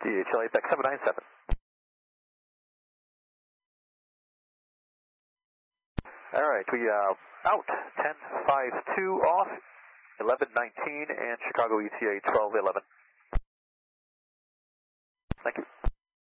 DHL Apex 797. All right, we out 1052 off, 1119, and Chicago ETA 1211. Thank you.